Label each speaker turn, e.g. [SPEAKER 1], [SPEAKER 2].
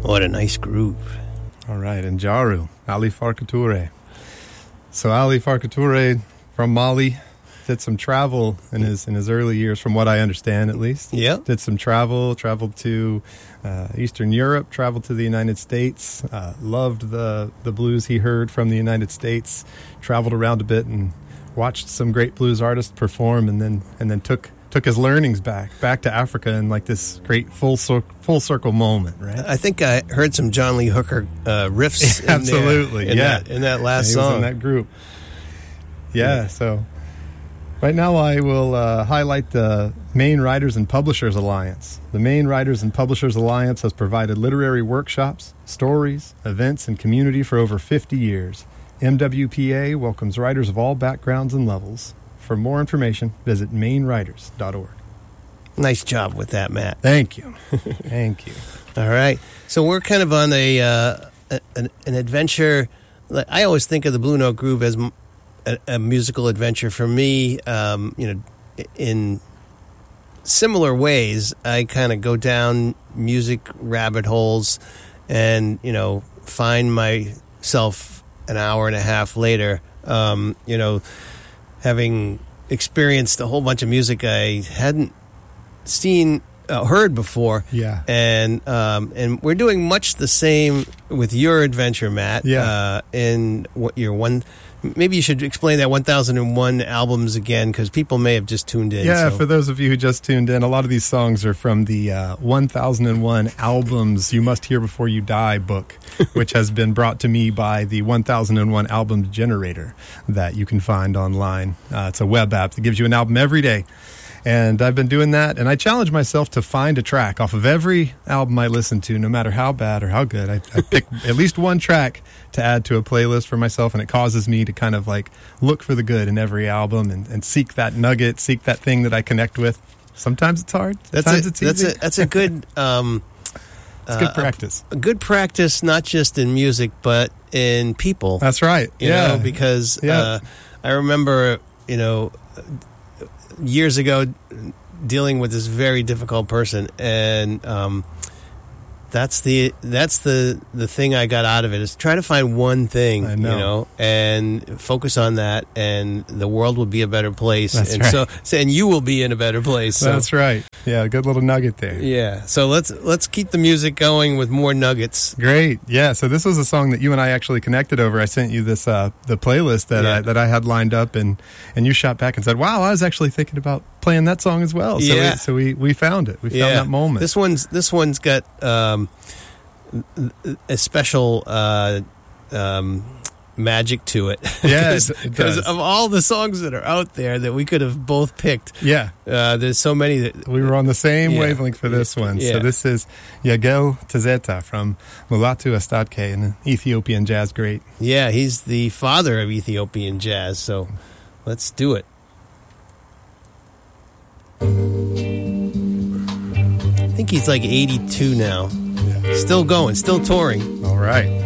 [SPEAKER 1] What a nice groove.
[SPEAKER 2] All right, and Jaru, Ali Farka Touré. So Ali Farka Touré from Mali did some travel in his early years, from what I understand at least.
[SPEAKER 1] Yeah.
[SPEAKER 2] Did some traveled to Eastern Europe, traveled to the United States, loved the blues he heard from the United States, traveled around a bit and watched some great blues artists perform, and then took his learnings back to Africa in like this great full circle moment, right?
[SPEAKER 1] I think I heard some John Lee Hooker riffs.
[SPEAKER 2] Absolutely,
[SPEAKER 1] in that last
[SPEAKER 2] he
[SPEAKER 1] song.
[SPEAKER 2] was in that group. Yeah. So right now I will highlight the Maine Writers and Publishers Alliance. The Maine Writers and Publishers Alliance has provided literary workshops, stories, events, and community for over 50 years. MWPA welcomes writers of all backgrounds and levels. For more information, visit mainewriters.org.
[SPEAKER 1] Nice job with that, Matt.
[SPEAKER 2] Thank you. Thank you.
[SPEAKER 1] All right. So we're kind of on an adventure. I always think of the Blue Note Groove as a musical adventure. For me, in similar ways, I kind of go down music rabbit holes and, find myself an hour and a half later, having experienced a whole bunch of music I hadn't heard before.
[SPEAKER 2] Yeah.
[SPEAKER 1] And we're doing much the same with your adventure, Matt.
[SPEAKER 2] Yeah.
[SPEAKER 1] In what your maybe you should explain that 1001 albums again, because people may have just tuned in.
[SPEAKER 2] Yeah, for those of you who just tuned in, a lot of these songs are from the 1001 Albums You Must Hear Before You Die book, which has been brought to me by the 1001 Albums Generator that you can find online. It's a web app that gives you an album every day. And I've been doing that, and I challenge myself to find a track off of every album I listen to, no matter how bad or how good. I pick at least one track to add to a playlist for myself, and it causes me to kind of like look for the good in every album and seek that nugget, seek that thing that I connect with. Sometimes it's hard. Sometimes it's easy.
[SPEAKER 1] That's a good...
[SPEAKER 2] it's good practice.
[SPEAKER 1] A good practice, not just in music, but in people.
[SPEAKER 2] That's right.
[SPEAKER 1] You know, because I remember, years ago dealing with this very difficult person, and that's the thing I got out of it, is try to find one thing, and focus on that, and the world will be a better place.
[SPEAKER 2] That's
[SPEAKER 1] and
[SPEAKER 2] right.
[SPEAKER 1] so and you will be in a better place. So.
[SPEAKER 2] That's right. Yeah, good little nugget there.
[SPEAKER 1] Yeah. So let's keep the music going with more nuggets.
[SPEAKER 2] Great. Yeah. So this was a song that you and I actually connected over. I sent you this the playlist that I had lined up, and you shot back and said, "Wow, I was actually thinking about playing that song as well." So we found it. We found that moment.
[SPEAKER 1] This one's got a special magic to it.
[SPEAKER 2] Yeah,
[SPEAKER 1] because of all the songs that are out there that we could have both picked.
[SPEAKER 2] Yeah,
[SPEAKER 1] there's so many that
[SPEAKER 2] we were on the same wavelength for this one.
[SPEAKER 1] Yeah.
[SPEAKER 2] So this is Yagel Tezeta from Mulatu Astadke, an Ethiopian jazz great.
[SPEAKER 1] Yeah, he's the father of Ethiopian jazz. So let's do it. I think he's like 82 now.
[SPEAKER 2] Yeah.
[SPEAKER 1] Still going, still touring.
[SPEAKER 2] All right.